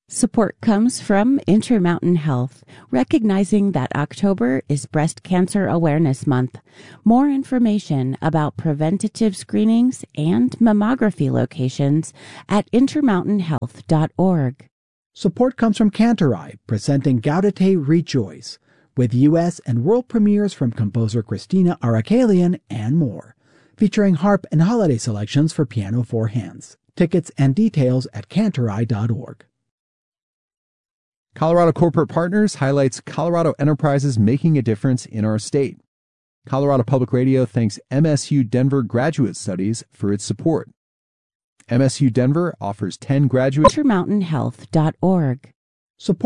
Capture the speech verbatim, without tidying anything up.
Support comes from Intermountain Health, recognizing that October is Breast Cancer Awareness Month. More information about preventative screenings and mammography locations at intermountain health dot org. Support comes from Cantorai, presenting Gaudete Rejoice, with U S and world premieres from composer Christina Arakalian and more, featuring harp and holiday selections for piano four hands. Tickets and details at cantorai dot org. Colorado Corporate Partners highlights Colorado enterprises making a difference in our state. Colorado Public Radio thanks M S U Denver Graduate Studies for its support. M S U Denver offers ten graduate intermountain health dot org. Support